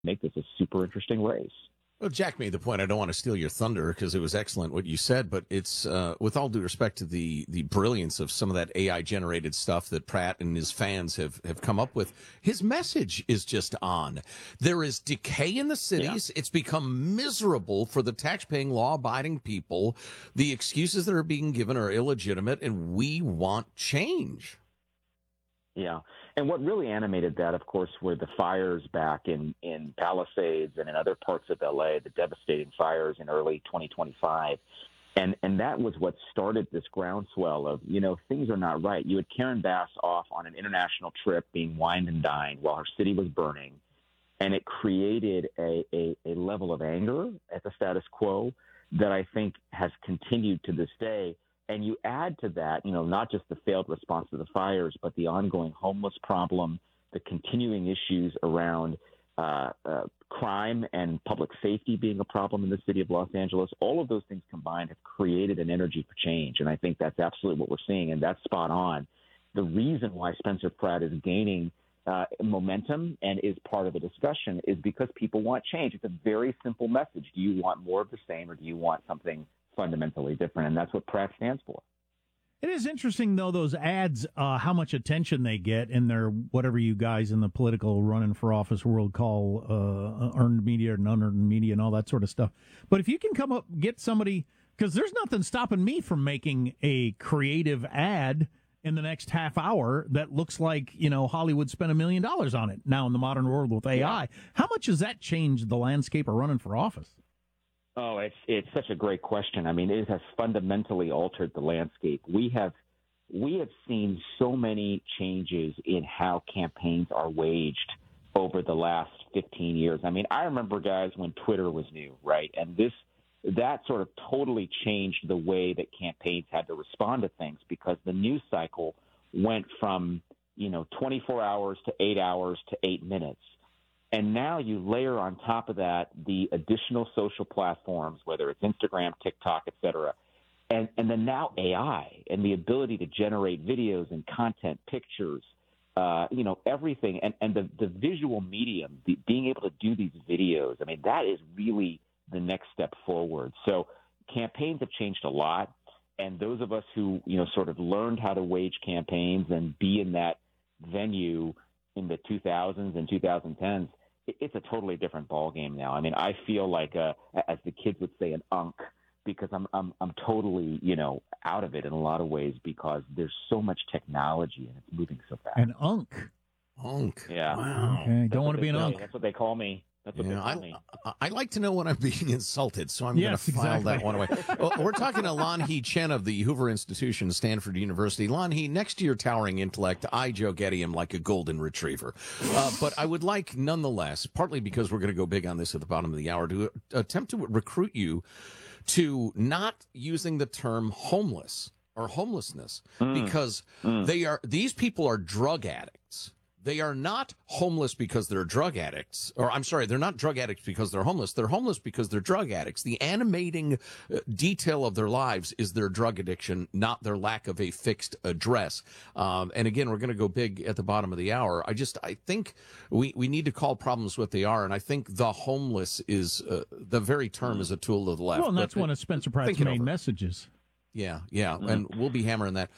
make this a super interesting race. Well, Jack made the point. I don't want to steal your thunder because it was excellent what you said, but it's with all due respect to the brilliance of some of that AI generated stuff that Pratt and his fans have come up with. His message is just on. There is decay in the cities. Yeah. It's become miserable for the tax-paying, law-abiding people. The excuses that are being given are illegitimate, and we want change. Yeah. And what really animated that, of course, were the fires back in Palisades and in other parts of L.A., the devastating fires in early 2025. And that was what started this groundswell of, things are not right. You had Karen Bass off on an international trip being wined and dined while her city was burning. And it created a level of anger at the status quo that I think has continued to this day. And you add to that, not just the failed response to the fires, but the ongoing homeless problem, the continuing issues around crime and public safety being a problem in the city of Los Angeles. All of those things combined have created an energy for change. And I think that's absolutely what we're seeing, and that's spot on. The reason why Spencer Pratt is gaining momentum and is part of the discussion is because people want change. It's a very simple message. Do you want more of the same, or do you want something fundamentally different? And that's what Pratt stands for. It is interesting, though, those ads, how much attention they get in their, whatever you guys in the political running for office world call earned media and unearned media and all that sort of stuff. But if you can get somebody, because there's nothing stopping me from making a creative ad in the next half hour that looks like, Hollywood spent $1 million on it now in the modern world with AI. Yeah. How much has that changed the landscape of running for office? Oh, it's such a great question. I mean, it has fundamentally altered the landscape. We have seen so many changes in how campaigns are waged over the last 15 years. I mean, I remember, guys, when Twitter was new, right? And that sort of totally changed the way that campaigns had to respond to things, because the news cycle went from, 24 hours to 8 hours to 8 minutes. And now you layer on top of that the additional social platforms, whether it's Instagram, TikTok, et cetera, and then now AI and the ability to generate videos and content, pictures, everything. And the visual medium, being able to do these videos, I mean, that is really the next step forward. So campaigns have changed a lot. And those of us who, sort of learned how to wage campaigns and be in that venue in the 2000s and 2010s, it's a totally different ballgame now. I mean, I feel like, as the kids would say, an unk, because I'm totally, out of it in a lot of ways, because there's so much technology and it's moving so fast. An unk. Yeah. Wow. Okay. Don't want to be an unk. That's what they call me. That's what they call me. I like to know when I'm being insulted, so I'm going to file that one away. Well, we're talking to Lanhee Chen of the Hoover Institution, Stanford University. Lanhee, next to your towering intellect, I joke at him like a golden retriever. But I would like, nonetheless, partly because we're going to go big on this at the bottom of the hour, to attempt to recruit you to not using the term homeless or homelessness, because these people are drug addicts. They are not homeless because they're drug addicts. Or, I'm sorry, they're not drug addicts because they're homeless. They're homeless because they're drug addicts. The animating detail of their lives is their drug addiction, not their lack of a fixed address. And again, we're going to go big at the bottom of the hour. I think we need to call problems what they are. And I think the homeless is, the very term is a tool of the left. Well, and that's one of Spencer Pratt's main messages. Yeah. And we'll be hammering that.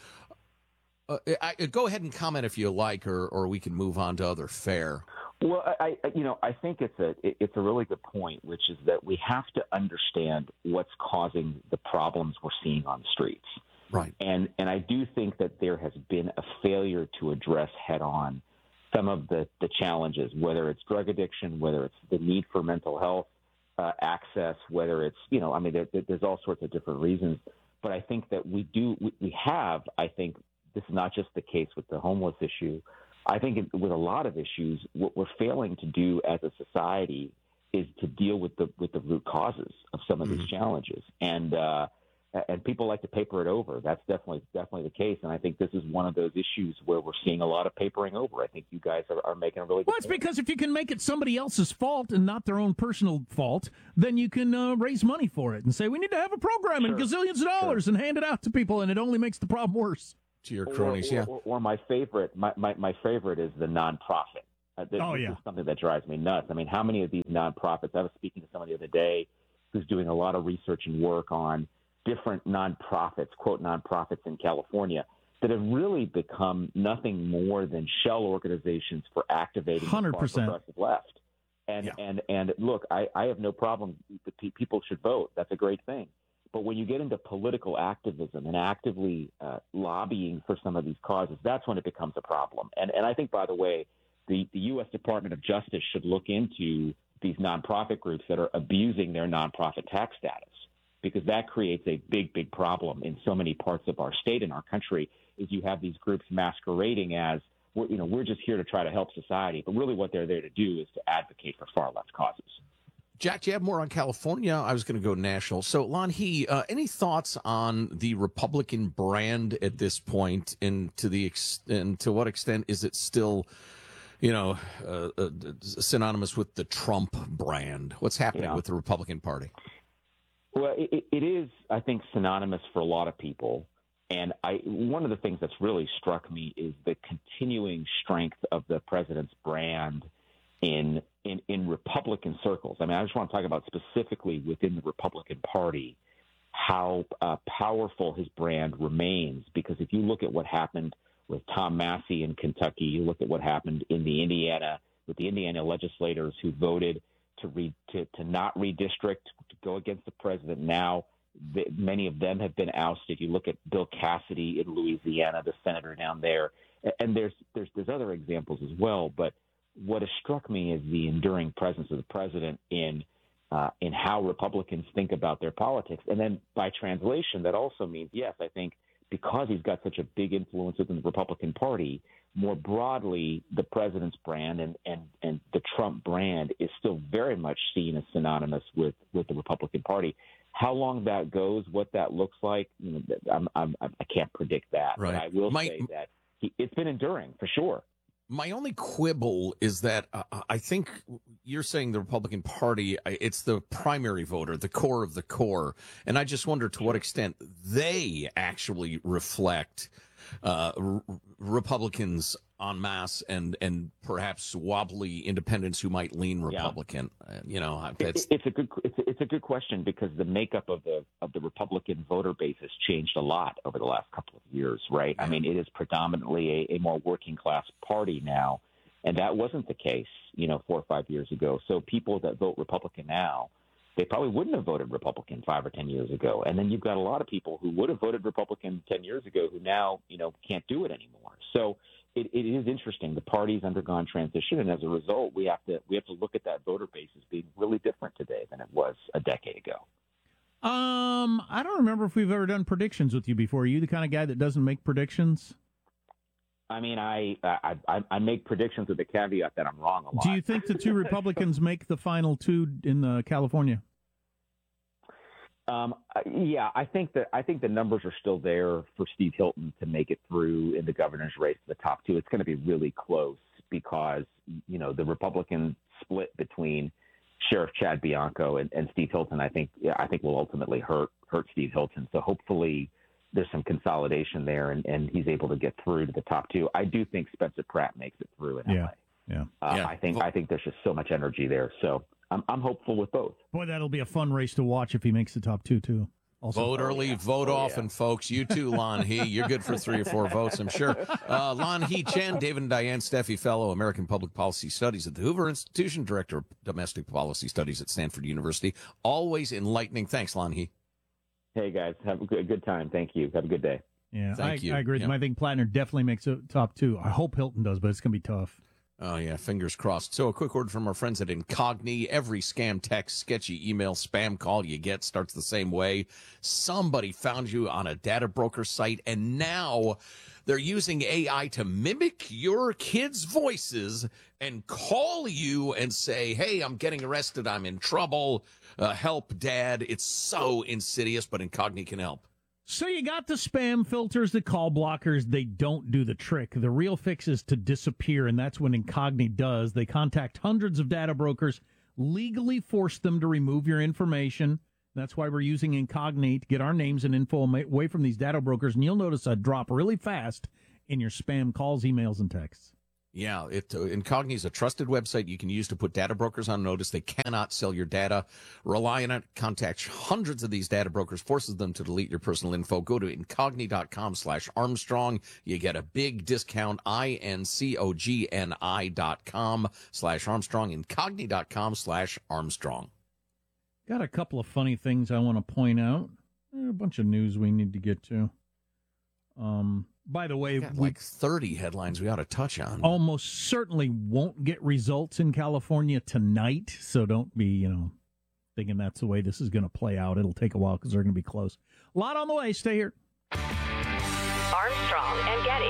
Go ahead and comment if you like, or we can move on to other fare. Well, I think it's a really good point, which is that we have to understand what's causing the problems we're seeing on the streets. Right. And I do think that there has been a failure to address head on some of the challenges, whether it's drug addiction, whether it's the need for mental health access, whether it's, there's all sorts of different reasons. But I think that we have, this is not just the case with the homeless issue. I think with a lot of issues, what we're failing to do as a society is to deal with the root causes of some of these challenges. And people like to paper it over. That's definitely the case. And I think this is one of those issues where we're seeing a lot of papering over. I think you guys are making a really good point. Well, it's because if you can make it somebody else's fault and not their own personal fault, then you can raise money for it and say, we need to have a program and gazillions of dollars and hand it out to people, and it only makes the problem worse. To your cronies, or my favorite is the nonprofit. This is something that drives me nuts. I mean, how many of these nonprofits? I was speaking to someone the other day who's doing a lot of research and work on different nonprofits, quote nonprofits in California, that have really become nothing more than shell organizations for activating 100%. the progressive left. And look, I have no problem. People should vote. That's a great thing. But when you get into political activism and actively lobbying for some of these causes, that's when it becomes a problem. And I think, by the way, the U.S. Department of Justice should look into these nonprofit groups that are abusing their nonprofit tax status, because that creates a big, big problem in so many parts of our state and our country. Is you have these groups masquerading as, we're just here to try to help society, but really what they're there to do is to advocate for far left causes. Jack, do you have more on California? I was going to go national. So, Lon He, any thoughts on the Republican brand at this point, and to what extent is it still, synonymous with the Trump brand? What's happening with the Republican Party? Well, it is, I think, synonymous for a lot of people. And one of the things that's really struck me is the continuing strength of the president's brand in Republican circles. I mean, I just want to talk about specifically within the Republican Party how powerful his brand remains. Because if you look at what happened with Tom Massey in Kentucky, you look at what happened in with the Indiana legislators who voted to not redistrict, to go against the president. Now, many of them have been ousted. You look at Bill Cassidy in Louisiana, the senator down there, and there's other examples as well. But what has struck me is the enduring presence of the president in how Republicans think about their politics. And then by translation, that also means, yes, I think because he's got such a big influence within the Republican Party, more broadly, the president's brand and the Trump brand is still very much seen as synonymous with the Republican Party. How long that goes, what that looks like, I can't predict that. Right. But I will say that it's been enduring for sure. My only quibble is that I think you're saying the Republican Party, it's the primary voter, the core of the core. And I just wonder to what extent they actually reflect Republicans en masse and perhaps wobbly independents who might lean Republican. It's a good question, because the makeup of the Republican voter base has changed a lot over the last couple of years, right? I mean, it is predominantly a more working class party now, and that wasn't the case, 4 or 5 years ago. So people that vote Republican now, they probably wouldn't have voted Republican 5 or 10 years ago. And then you've got a lot of people who would have voted Republican 10 years ago who now, can't do it anymore. So it is interesting. The party's undergone transition, and as a result, we have to look at that voter base as being really different today than it was a decade ago. I don't remember if we've ever done predictions with you before. Are you the kind of guy that doesn't make predictions? I mean, I make predictions with the caveat that I'm wrong a lot. Do you think the two Republicans make the final two in California? Yeah, I think the numbers are still there for Steve Hilton to make it through in the governor's race to the top two. It's going to be really close because, the Republican split between Sheriff Chad Bianco and Steve Hilton, I think will ultimately hurt Steve Hilton. So hopefully there's some consolidation there and he's able to get through to the top two. I do think Spencer Pratt makes it through in LA. Yeah. I think there's just so much energy there. So I'm hopeful with both. Boy, that'll be a fun race to watch if he makes the top two, too. Also, vote early, vote often, folks. You too, Lon He. You're good for 3 or 4 votes, I'm sure. Lon He Chen, David and Diane Steffi Fellow, American Public Policy Studies at the Hoover Institution, Director of Domestic Policy Studies at Stanford University. Always enlightening. Thanks, Lon He. Hey, guys. Have a good time. Thank you. Have a good day. Yeah, Thank you. I agree with him. I think Plattner definitely makes a top two. I hope Hilton does, but it's going to be tough. Oh, yeah, fingers crossed. So a quick word from our friends at Incogni. Every scam text, sketchy email, spam call you get starts the same way. Somebody found you on a data broker site, and now they're using AI to mimic your kids' voices and call you and say, hey, I'm getting arrested. I'm in trouble. Help, Dad. It's so insidious, but Incogni can help. So you got the spam filters, the call blockers. They don't do the trick. The real fix is to disappear, and that's what Incogni does. They contact hundreds of data brokers, legally force them to remove your information. That's why we're using Incogni to get our names and info away from these data brokers, and you'll notice a drop really fast in your spam calls, emails, and texts. Yeah, Incogni is a trusted website you can use to put data brokers on notice. They cannot sell your data. Rely on it. Contact hundreds of these data brokers, forces them to delete your personal info. Go to incogni.com/Armstrong. You get a big discount, incogni.com/Armstrong, incogni.com/Armstrong. Got a couple of funny things I want to point out. A bunch of news we need to get to. By the way, like 30 headlines we ought to touch on. Almost certainly won't get results in California tonight, so don't be, thinking that's the way this is going to play out. It'll take a while because they're going to be close. A lot on the way. Stay here. Armstrong and Getty.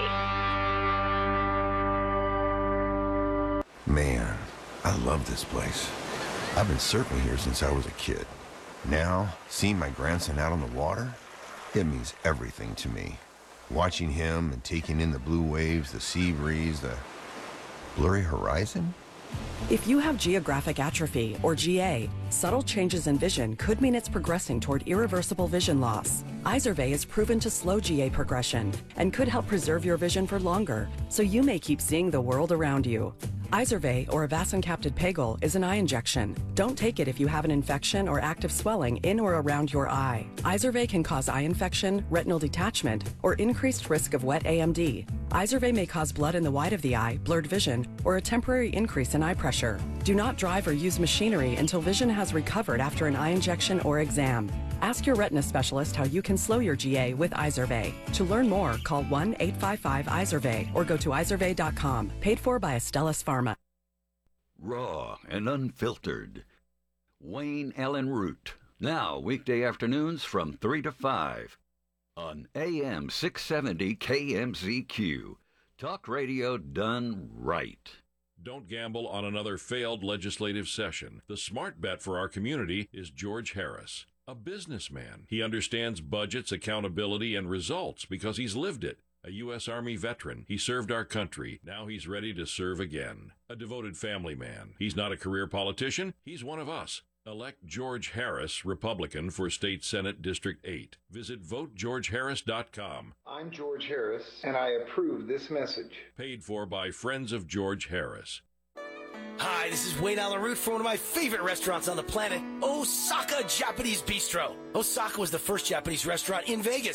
Man, I love this place. I've been surfing here since I was a kid. Now, seeing my grandson out on the water, it means everything to me. Watching him and taking in the blue waves, the sea breeze, the blurry horizon. If you have geographic atrophy, or GA, subtle changes in vision could mean it's progressing toward irreversible vision loss. Izervay is proven to slow GA progression and could help preserve your vision for longer, so you may keep seeing the world around you. Izervay, or avacincaptad pegol, is an eye injection. Don't take it if you have an infection or active swelling in or around your eye. Izervay can cause eye infection, retinal detachment, or increased risk of wet AMD. Izervay may cause blood in the white of the eye, blurred vision, or a temporary increase in eye pressure. Do not drive or use machinery until vision has recovered after an eye injection or exam. Ask your retina specialist how you can slow your GA with Izervay. To learn more, call 1-855-IZERVAY or go to izervay.com. Paid for by Astellas Pharma. Raw and unfiltered. Wayne Allen Root. Now, weekday afternoons from 3 to 5 on AM 670 KMZQ. Talk radio done right. Don't gamble on another failed legislative session. The smart bet for our community is George Harris, a businessman. He understands budgets, accountability, and results because he's lived it. A U.S. Army veteran. He served our country. Now he's ready to serve again. A devoted family man. He's not a career politician. He's one of us. Elect George Harris, Republican, for State Senate District 8. Visit votegeorgeharris.com. I'm George Harris, and I approve this message. Paid for by Friends of George Harris. Hi, this is Wayne Allen Root from one of my favorite restaurants on the planet, Osaka Japanese Bistro. Osaka was the first Japanese restaurant in Vegas.